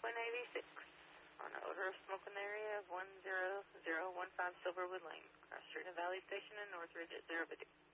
86 on an odor of smoke in the area of 10015 Silverwood Lane, Cross Street and Valley Station in Northridge at 0 Biddy.